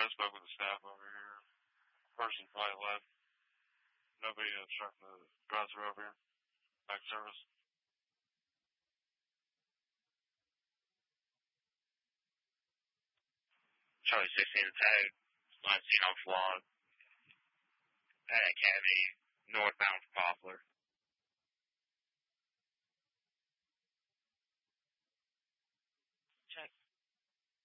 I spoke with the staff over here. Person probably left. Nobody obstructing the drive-through over here. Back service. Charlie 16 tag. Last seen on Flawed. At Academy, northbound from Poplar.